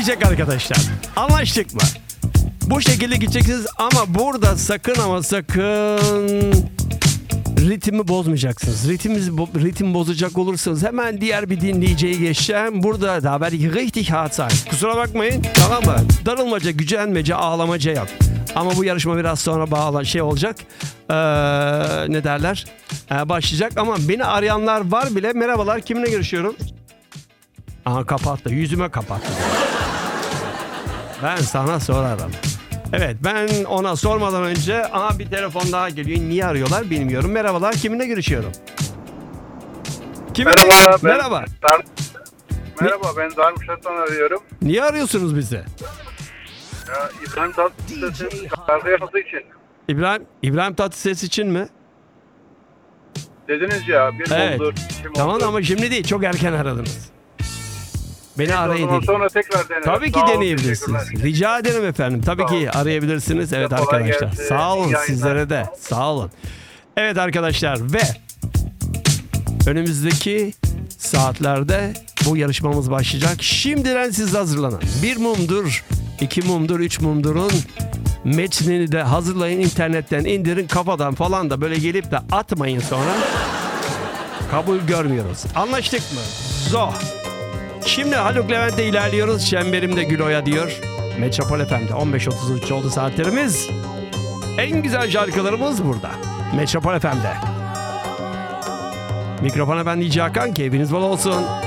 gidecek arkadaşlar. Anlaştık mı? Bu şekilde gideceksiniz ama burada sakın ama sakın ritmi bozmayacaksınız. Ritim bozacak olursanız hemen diğer bir dinleyiciye geçeceğim. Burada da werde richtig hart sein. Kusura bakmayın, tamam mı? Darılmaca, gücenmece, ağlamaca yok. Ama bu yarışma biraz sonra olacak. Ne derler? Başlayacak ama beni arayanlar var bile. Merhabalar, kiminle görüşüyorum? Aha, kapattı. Yüzüme kapattı. Ben sana sorarım. Evet, ben ona sormadan önce bir telefon daha geliyor. Niye arıyorlar bilmiyorum. Merhabalar, kiminle görüşüyorum? Merhaba. Merhaba. Merhaba, ben Darmstadt'tan arıyorum. Niye arıyorsunuz bizi? Ya, İbrahim Tatlıses'in şarkı yapması için. İbrahim Tatlıses için mi? Dediniz ya, bir Evet. oldu, Tamam oldu. ama şimdi değil, çok erken aradınız. Beni arayın değil. Sonra tekrar denerim. Tabii ki Sağ olun, deneyebilirsiniz. teşekkürler. Rica ederim efendim. Tabii Sağ ki olun. arayabilirsiniz. Evet Kolay arkadaşlar. gelsin. Sağ olun, İyi yayınlar. sizlere de. Sağ olun. Evet arkadaşlar ve önümüzdeki saatlerde bu yarışmamız başlayacak. Şimdiden siz hazırlanın. 1 mumdur, 2 mumdur, 3 mumdurun metnini de hazırlayın, internetten indirin, kafadan falan da böyle gelip de atmayın sonra. Kabul görmüyoruz. Anlaştık mı? Şimdi Haluk Levent'te ilerliyoruz. Çemberimde Gülo'ya diyor. Metropol FM'de 15.33 oldu saatlerimiz. En güzel şarkılarımız burada. Metropol FM'de. Mikrofona ben DJ Hakan. Keyfiniz bol olsun.